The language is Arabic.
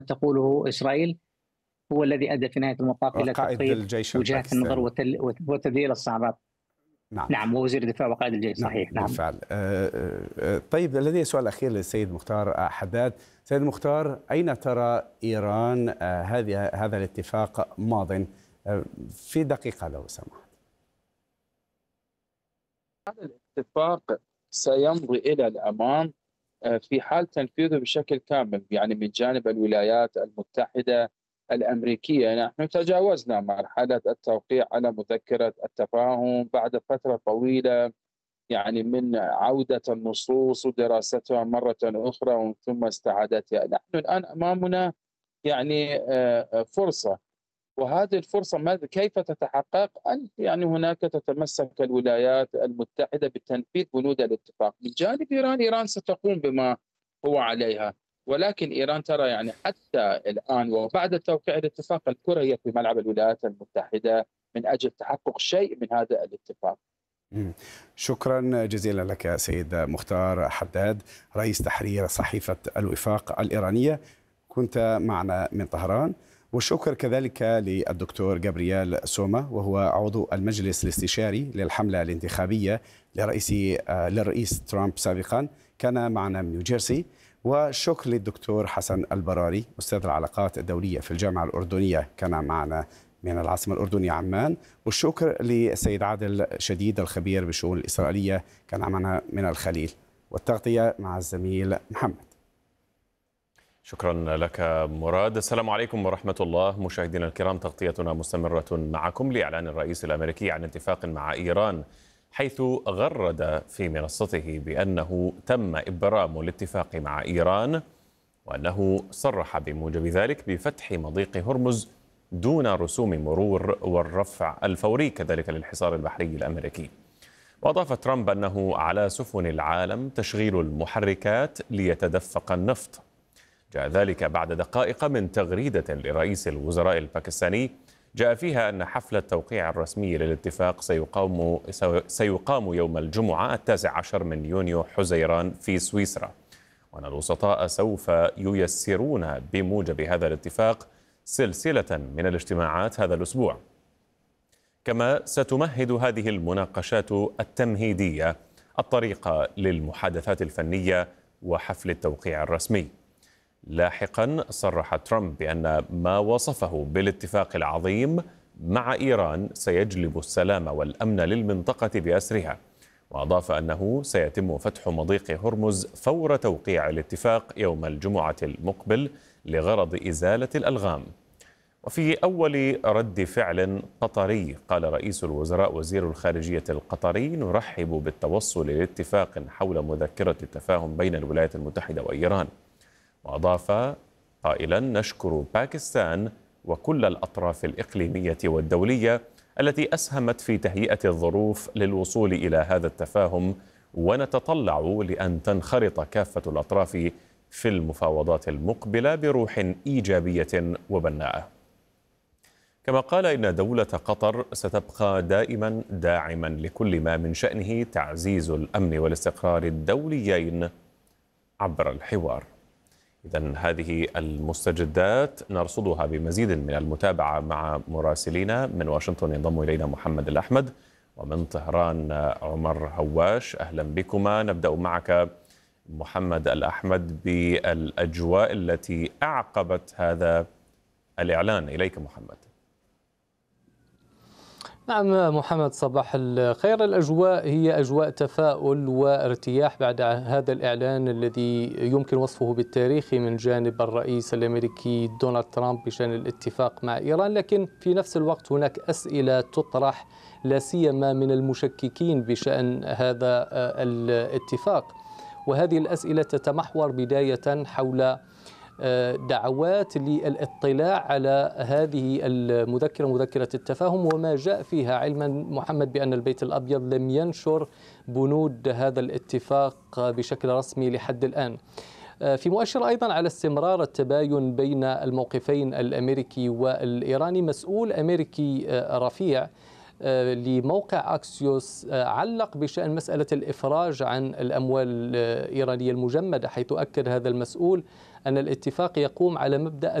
تقوله إسرائيل هو الذي أدى في نهاية المطاف إلى قائد تخفيض الجيش وجهات النظر الباكستاني. وتذليل الصعبات. نعم. نعم، ووزير الدفاع وقائد الجيش، نعم صحيح. نعم. بالفعل. طيب، لدي سؤال أخير للسيد مختار حداد. سيد مختار، أين ترى إيران هذا الاتفاق ماض؟ في دقيقة لو سمحت. هذا الاتفاق سيمضي إلى الأمام في حال تنفيذه بشكل كامل، يعني من جانب الولايات المتحدة الأمريكية. نحن تجاوزنا مرحلة التوقيع على مذكرة التفاهم بعد فترة طويلة، يعني من عودة النصوص ودراستها مرة أخرى ثم استعادتها. نحن الآن أمامنا يعني فرصة، وهذه الفرصة كيف تتحقق؟ أن يعني هناك تتمسك الولايات المتحدة بتنفيذ بنود الاتفاق. من جانب إيران ستقوم بما هو عليها، ولكن إيران ترى يعني حتى الآن وبعد توقيع الاتفاق الكرة هي في ملعب الولايات المتحدة من أجل تحقق شيء من هذا الاتفاق. شكرا جزيلا لك سيد مختار حداد، رئيس تحرير صحيفة الوفاق الإيرانية، كنت معنا من طهران. والشكر كذلك للدكتور جابرييل سوما، وهو عضو المجلس الاستشاري للحملة الانتخابية للرئيس ترامب سابقا، كان معنا من نيوجيرسي. والشكر للدكتور حسن البراري، أستاذ العلاقات الدولية في الجامعة الأردنية، كان معنا من العاصمة الأردنية عمان. والشكر للسيد عادل شديد، الخبير بالشؤون الإسرائيلية، كان معنا من الخليل. والتغطية مع الزميل محمد. شكرا لك مراد. السلام عليكم ورحمة الله. مشاهدينا الكرام، تغطيتنا مستمرة معكم لإعلان الرئيس الأمريكي عن اتفاق مع إيران، حيث غرد في منصته بأنه تم إبرام الاتفاق مع إيران، وأنه صرح بموجب ذلك بفتح مضيق هرمز دون رسوم مرور والرفع الفوري كذلك للحصار البحري الأمريكي. وأضاف ترامب أنه على سفن العالم تشغيل المحركات ليتدفق النفط. جاء ذلك بعد دقائق من تغريدة لرئيس الوزراء الباكستاني جاء فيها أن حفل التوقيع الرسمي للاتفاق سيقام يوم الجمعة 19 من يونيو حزيران في سويسرا، وأن الوسطاء سوف ييسرون بموجب هذا الاتفاق سلسلة من الاجتماعات هذا الأسبوع. كما ستمهد هذه المناقشات التمهيدية الطريق للمحادثات الفنية وحفل التوقيع الرسمي. لاحقا صرح ترامب بأن ما وصفه بالاتفاق العظيم مع إيران سيجلب السلام والأمن للمنطقة بأسرها، وأضاف أنه سيتم فتح مضيق هرمز فور توقيع الاتفاق يوم الجمعة المقبل لغرض إزالة الألغام. وفي أول رد فعل قطري قال رئيس الوزراء وزير الخارجية القطري: نرحب بالتوصل لاتفاق حول مذكرة التفاهم بين الولايات المتحدة وإيران. وأضاف قائلا: نشكر باكستان وكل الأطراف الإقليمية والدولية التي أسهمت في تهيئة الظروف للوصول إلى هذا التفاهم، ونتطلع لأن تنخرط كافة الأطراف في المفاوضات المقبلة بروح إيجابية وبناءة. كما قال إن دولة قطر ستبقى دائما داعما لكل ما من شأنه تعزيز الأمن والاستقرار الدوليين عبر الحوار. إذن هذه المستجدات نرصدها بمزيد من المتابعة مع مراسلينا. من واشنطن ينضم إلينا محمد الأحمد، ومن طهران عمر هواش. أهلا بكما. نبدأ معك محمد الأحمد بالأجواء التي أعقبت هذا الإعلان. إليك محمد. نعم محمد، صباح الخير. الأجواء هي أجواء تفاؤل وارتياح بعد هذا الإعلان الذي يمكن وصفه بالتاريخي من جانب الرئيس الأمريكي دونالد ترامب بشأن الاتفاق مع إيران، لكن في نفس الوقت هناك أسئلة تطرح لا سيما من المشككين بشأن هذا الاتفاق، وهذه الأسئلة تتمحور بداية حول دعوات للاطلاع على هذه المذكرة، مذكرة التفاهم، وما جاء فيها، علما محمد بأن البيت الأبيض لم ينشر بنود هذا الاتفاق بشكل رسمي لحد الآن. في مؤشر أيضا على استمرار التباين بين الموقفين الأمريكي والإيراني، مسؤول أمريكي رفيع لموقع أكسيوس علق بشأن مسألة الإفراج عن الأموال الإيرانية المجمدة، حيث أكد هذا المسؤول أن الاتفاق يقوم على مبدأ